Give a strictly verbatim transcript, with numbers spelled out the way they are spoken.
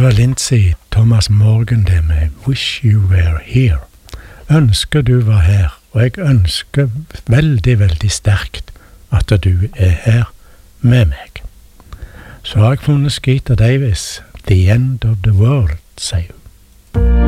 var Lindsay Thomas Morgan det med Wish You Were Here. Ønsker du var her, og jeg ønsker veldig, veldig sterkt at du er her med meg. Så har jeg funnet Skeeter Davis, The End of the World, sier hun.